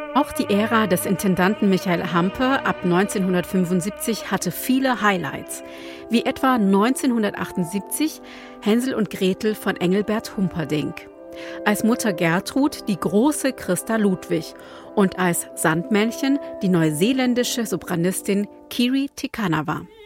Auch die Ära des Intendanten Michael Hampe ab 1975 hatte viele Highlights, wie etwa 1978 Hänsel und Gretel von Engelbert Humperdinck, als Mutter Gertrud die große Christa Ludwig und als Sandmännchen die neuseeländische Sopranistin Kiri Te Kanawa.